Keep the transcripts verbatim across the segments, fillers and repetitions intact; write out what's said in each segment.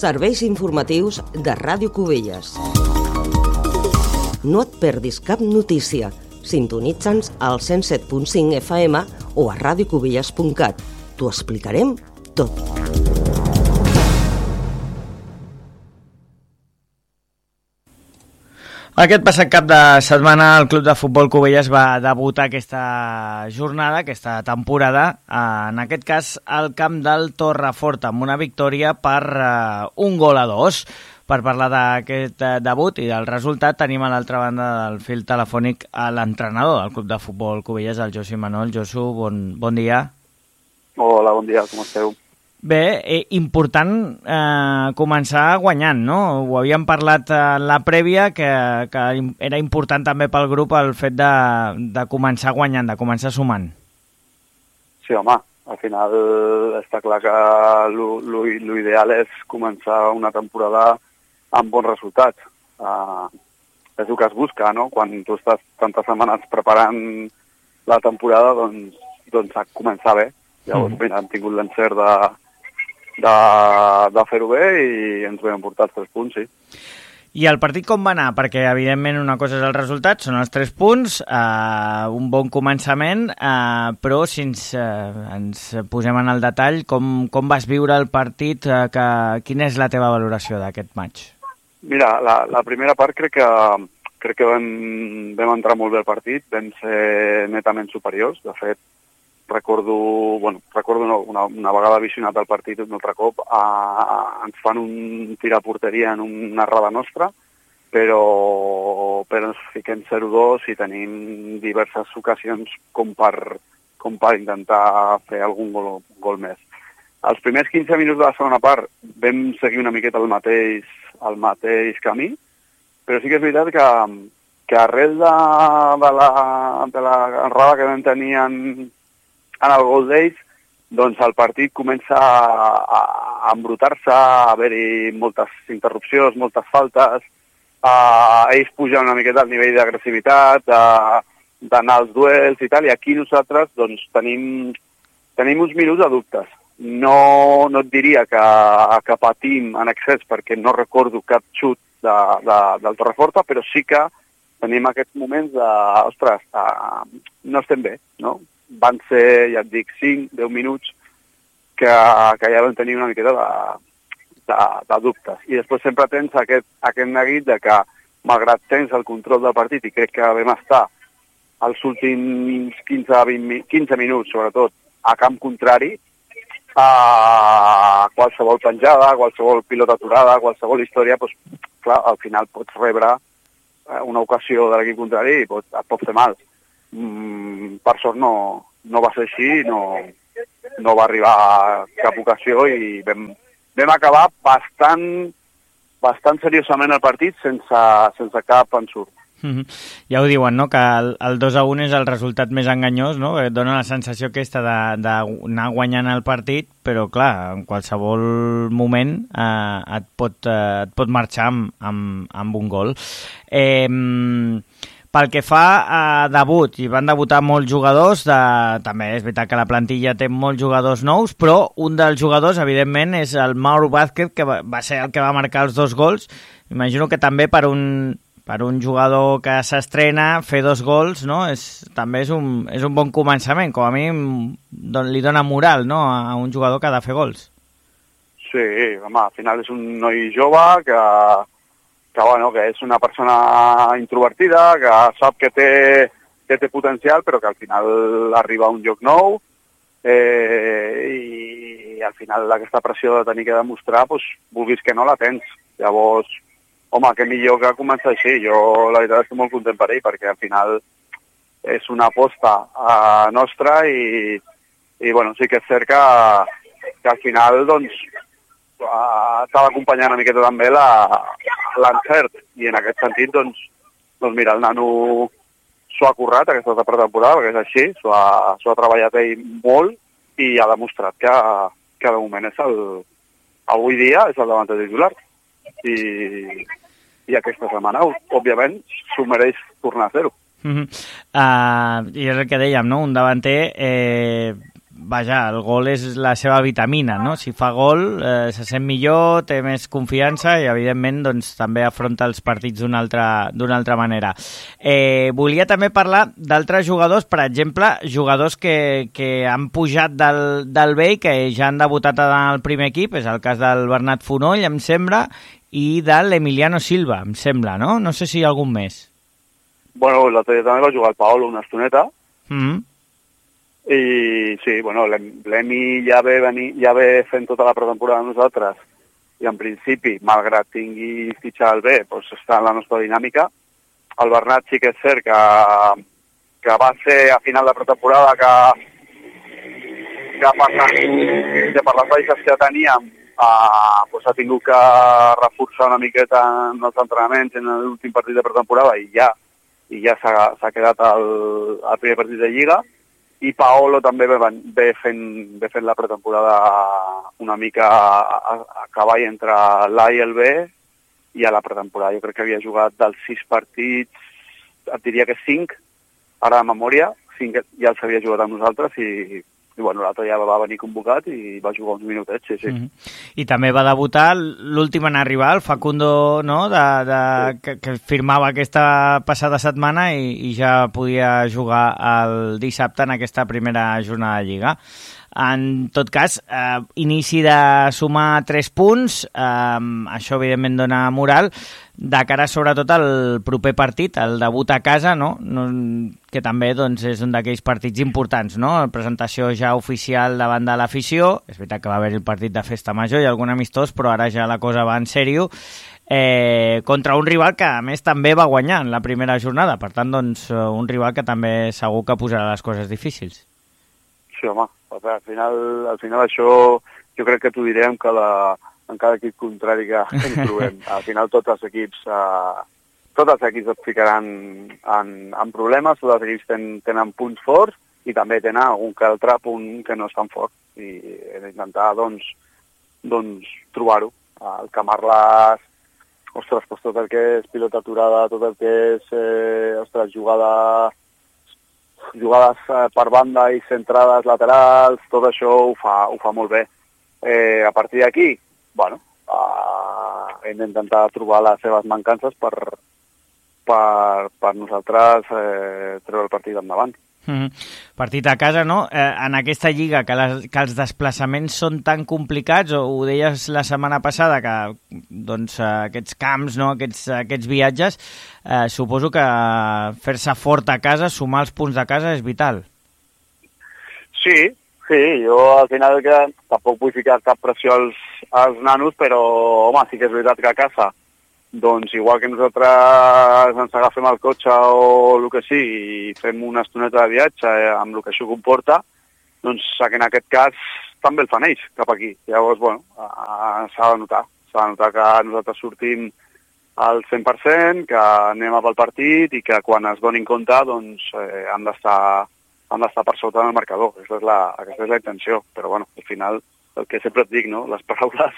Serveis informatius de Ràdio Cubelles. No et perdis cap notícia. Sintonitza'ns al cent set punt cinc F M o a radio cubelles punt cat. T'ho explicarem tot. Aquest passat cap de setmana el Club de Futbol Cubelles va debutar aquesta jornada, aquesta temporada, en aquest cas al camp del Torrefort, amb una victòria per uh, un gol a dos. Per parlar d'aquest uh, debut i del resultat tenim a l'altra banda del fil telefònic a l'entrenador del Club de Futbol Cubelles, el Josu Imanol. Josu, bon, bon dia. Hola, bon dia, com esteu? Bé, eh, important eh, començar guanyant, no? Ho havíem parlat en la prèvia, que, que era important també pel grup el fet de, de començar guanyant, de començar sumant. Sí, home, al final està clar que l'ideal és començar una temporada amb bons resultats. Uh, és el que es busca, no? Quan tu estàs tantes setmanes preparant la temporada, doncs, doncs ha de començar bé. Llavors, mm. mira, hem tingut l'encert de... de, de fer-ho bé i ens vam portar els tres punts, sí. I el partit com va anar? Perquè, evidentment, una cosa és el resultat, són els tres punts, eh, un bon començament, eh, però si ens, eh, ens posem en el detall, com, com vas viure el partit? Eh, que, quina és la teva valoració d'aquest match? Mira, la, la primera part crec que, crec que vam, vam entrar molt bé al partit, vam ser netament superiors, de fet, recordo, bueno, recordo una, una, una vegada visionat el partit un altre cop, a, a, ens fan un tir a porteria en una errada nostra, però, però ens fiquem zero dos i tenim diverses ocasions com per, com per intentar fer algun gol, gol més. Els primers quinze minuts de la segona part vam seguir una miqueta el mateix, el mateix camí, però sí que és veritat que, que arrel de, de, la, de la errada que vam tenir en en el gol d'ells, doncs el partit comença a, a embrutar-se, a haver-hi moltes interrupcions, moltes faltes, a, ells pugen una miqueta al nivell d'agressivitat, d'anar als duels i tal, i aquí nosaltres doncs, tenim, tenim uns minuts de dubtes. No, no et diria que, que patim en excés perquè no recordo cap xut de, de, del Torreforta, però sí que tenim aquests moments de, ostres, uh, no estem bé, no? Van ser, ja et dic, cinc deu minuts que, que ja vam tenir una miqueta de, de, de dubtes. I després sempre tens aquest, aquest neguit de que, malgrat tens el control del partit, i crec que vam estar els últims quinze a vint, quinze minuts, sobretot, a camp contrari, a qualsevol penjada, qualsevol pilota aturada, qualsevol història, doncs, clar, al final pots rebre una ocasió de l'equip contrari i pot, et pot fer mal. Mm, per sort no, no va ser així, no, no va arribar cap ocasió i vam, vam acabar bastant, bastant seriosament el partit sense, sense cap ensurt. Mm-hmm. Ja ho diuen, no?, que el, el dos a un és el resultat més enganyós, no?, et dona la sensació aquesta d'anar guanyant el partit, però clar, en qualsevol moment eh, et, pot, eh, et pot marxar amb, amb, amb un gol. Eh, Pel que fa a debut, i van debutar molts jugadors, de... també és veritat que la plantilla té molts jugadors nous, però un dels jugadors, evidentment, és el Mauro Vázquez, que va ser el que va marcar els dos gols. Imagino que també per un, per un jugador que s'estrena, fer dos gols, no? És, també és un, és un bon començament, com a mi don, li dona moral, no?, a un jugador que ha de fer gols. Sí, home, al final és un noi jove que... que, bueno, que és una persona introvertida, que sap que té, que té potencial, però que al final arriba a un lloc nou eh, i, i al final aquesta pressió de tenir que demostrar, doncs, vulguis que no la tens. Llavors, home, que millor que començar així. Jo la veritat estic molt content per ell, perquè al final és una aposta eh, nostra i, i bueno, sí que és cert que, que al final, doncs, Uh, s'ha d'acompanyar una miqueta també l'encert, i en aquest sentit, doncs, doncs mira, el nano s'ho ha currat aquesta pretemporada, perquè és així, s'ho ha, s'ho ha treballat ell molt i ha demostrat que, que de moment és el, avui dia és el davanter titular. I, i aquesta setmana, òbviament, s'ho mereix tornar a fer-ho. Uh-huh. Uh, I és el que dèiem, no? Un davanter eh, vaja, el gol és la seva vitamina, no? Si fa gol eh, se sent millor, té més confiança i, evidentment, doncs, també afronta els partits d'una altra, d'una altra manera. Eh, volia també parlar d'altres jugadors, per exemple, jugadors que, que han pujat del, del B i que ja han debutat al primer equip, és el cas del Bernat Fonoll, em sembla, i de l'Emiliano Silva, em sembla, no? No sé si hi ha algun més. Bueno, l'altre dia també va jugar el Paolo una estoneta, Mm. i sí, bueno, l'Emi ja ve, venir, ja ve fent tota la pretemporada amb nosaltres, i en principi, malgrat tingui fitxar el B, doncs està en la nostra dinàmica. El Bernat sí que és cert que, que va ser a final de pretemporada que, que, per, les, que per les baixes que teníem uh, doncs ha tingut que reforçar una miqueta en els entrenaments en l'últim partit de pretemporada i ja i ja s'ha quedat al, al primer partit de Lliga, i Paolo també ve, ve, fent, ve fent la pretemporada una mica a, a, a cavall entre l'A i el B, i a la pretemporada jo crec que havia jugat dels sis partits, et diria que cinc, ara de memòria, cinc ja els havia jugat amb nosaltres, i, i bueno, l'altre ja va venir convocat i va jugar uns minutets, sí, sí. Mm-hmm. I també va debutar l'últim en arribar, el Facundo, no?, de, de, sí. que, que firmava aquesta passada setmana i, i ja podia jugar el dissabte en aquesta primera jornada de Lliga. En tot cas, eh, inici de sumar tres punts, eh, això evidentment dona moral, de cara sobretot al proper partit, el debut a casa, no? No, que també doncs, és un d'aquells partits importants, no? La presentació ja oficial davant de l'afició, és veritat que va haver el partit de festa major i algun amistós, però ara ja la cosa va en sèrio, eh, contra un rival que a més també va guanyar en la primera jornada, per tant doncs, un rival que també segur que posarà les coses difícils. Sí, home, al final, al final això jo crec que t'ho diré en cada, en cada equip contrari que ens trobem. Al final tots els equips eh, tots els equips et ficaran en, en problemes, tots els equips ten, tenen punts forts i també tenen algun que altre punt que no és tan fort, i hem d'intentar doncs, doncs trobar-ho. El Camarles, ostres, doncs tot el que és pilota aturada, tot el que és eh, ostres, jugada jugades per banda i centrades laterals, tot això ho fa, ho fa molt bé. Eh, a partir d'aquí, bueno, eh, hem d'intentar trobar les seves mancances per, per, per nosaltres eh, treure el partit endavant. Mm-hmm. Partit a casa, no? Eh, en aquesta lliga que, les, que els desplaçaments són tan complicats, o ho deies la setmana passada, que doncs, aquests camps, no? aquests, aquests viatges, eh, suposo que fer-se fort a casa, sumar els punts de casa és vital. Sí, sí, jo al final que tampoc vull ficar cap pressió als, als nanos, però home, sí que és veritat que a casa doncs igual que nosaltres ens agafem el cotxe o el que sigui i fem una estoneta de viatge amb el que això comporta, doncs en aquest cas també el fan ells cap aquí. Llavors, bueno, s'ha de notar. S'ha de notar que nosaltres sortim al cent per cent, que anem a pel partit i que quan es donin compte doncs eh, han d'estar han d'estar per sota del marcador. Aquesta és la, aquesta és la intenció. Però bueno, al final, el que sempre et dic, no? Les paraules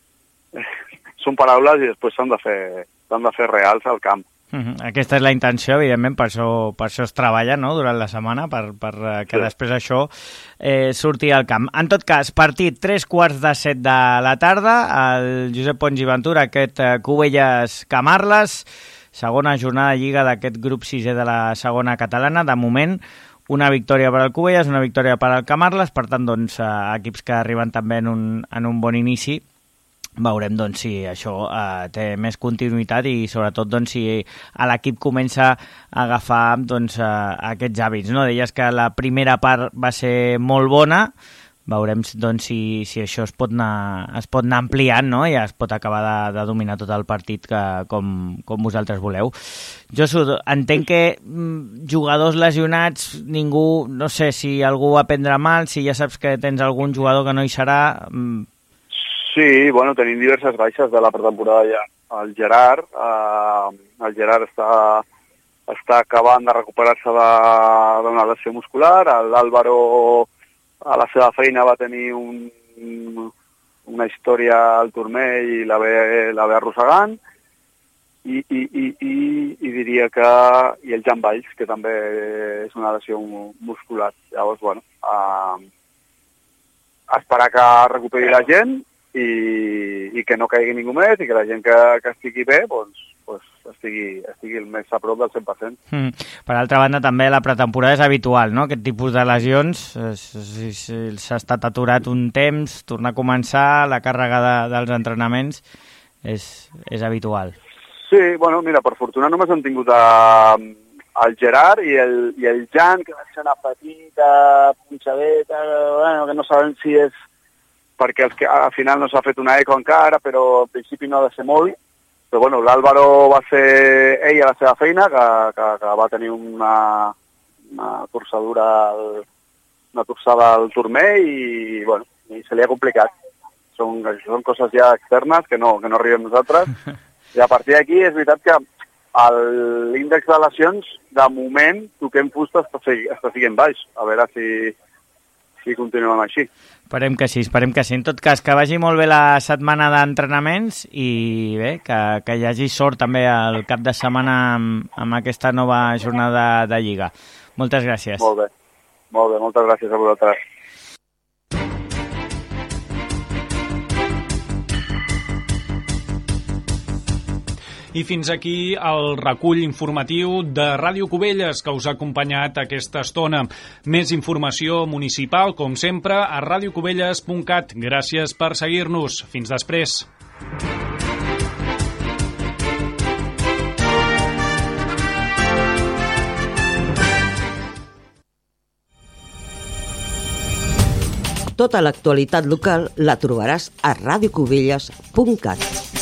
són paraules i després s'han de fer, s'han de fer reals al camp. Mm-hmm. Aquesta és la intenció, evidentment, per això, per això es treballa, no?, durant la setmana, per, per que sí. després això eh, surti al camp. En tot cas, partit tres quarts de set de la tarda, el Josep Pons i Ventura, aquest eh, Cubelles-Camarles, segona jornada de Lliga d'aquest grup sisè de la segona catalana. De moment, una victòria per al Cubelles, una victòria per al Camarles, per tant, doncs, eh, equips que arriben també en un, en un bon inici. Veurem doncs, si això eh, té més continuïtat i sobretot doncs, si l'equip comença a agafar doncs, eh, aquests hàbits. No? Deies que la primera part va ser molt bona, veurem doncs, si, si això es pot anar, es pot anar ampliant, no? I es pot acabar de, de dominar tot el partit que, com, com vosaltres voleu. Josu, entenc que mm, jugadors lesionats, ningú, no sé si algú va prendre mal, si ja saps que tens algun jugador que no hi serà... Mm. Sí, bueno, tenim diverses baixes de la pretemporada ja. El Gerard, eh, el Gerard està, està acabant de recuperar-se d'una lesió muscular, l'Àlvaro a la seva feina va tenir un, una història al turmell i la ve, la ve arrossegant, i, i, i, i, i diria que... i el Jan Valls, que també és una lesió muscular. Llavors, bueno... Eh, esperar que recuperi la gent i, i que no caigui ningú més i que la gent que, que estigui bé doncs, doncs estigui, estigui el més a prop del cent per cent. Mm. Per altra banda, també la pretemporada és habitual, no? Aquest tipus de lesions, si, si s'ha estat aturat un temps, tornar a començar, la càrrega de, dels entrenaments és, és habitual. Sí, bueno, mira, per fortuna només han tingut a, el Gerard i el, i el Jan, que va ser una petita punxadeta, bueno, que no sabem si és perquè els que, al final no s'ha fet una eco encara, però al principi no ha de ser molt. Però bueno, l'Àlvaro va fer ell a la seva feina, que, que, que va tenir una, una torçadura, una torçada al turmell i, bueno, i se li ha complicat. Són, són coses ja externes que no, que no arribem nosaltres. I a partir d'aquí és veritat que l'índex de lesions, de moment, toquem fusta està, està siguent baix. A veure si, si continuem així. Esperem que sí, esperem que sí. En tot cas, que vagi molt bé la setmana d'entrenaments i bé, que, que hi hagi sort també al cap de setmana amb, amb aquesta nova jornada de Lliga. Moltes gràcies. Molt bé, molt bé, moltes gràcies a vosaltres. I fins aquí el recull informatiu de Ràdio Cubelles que us ha acompanyat aquesta estona. Més informació municipal, com sempre, a radio cubelles punt cat. Gràcies per seguir-nos. Fins després. Tota l'actualitat local la trobaràs a radio cubelles punt cat.